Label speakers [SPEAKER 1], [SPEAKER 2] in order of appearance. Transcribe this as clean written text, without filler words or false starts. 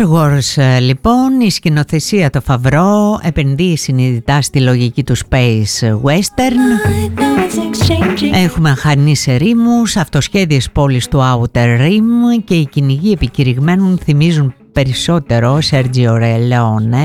[SPEAKER 1] Star Wars λοιπόν, η σκηνοθεσία το Φαβρό επενδύει συνειδητά στη λογική του Space Western. Έχουμε χανείς ερήμους, αυτοσχέδιες πόλεις του Outer Rim και οι κυνηγοί επικηρυγμένων θυμίζουν περισσότερο Sergio Leone